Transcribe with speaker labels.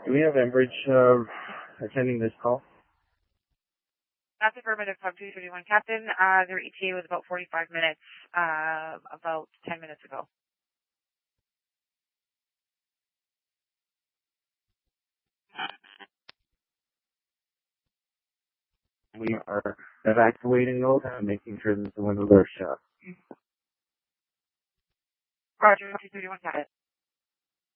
Speaker 1: Do we have Enbridge attending this call?
Speaker 2: That's affirmative, Pub 231 Captain. Their ETA was about 45 minutes, about 10 minutes ago.
Speaker 1: We are evacuating those and making sure that the windows are shut.
Speaker 2: Roger, 231 Captain.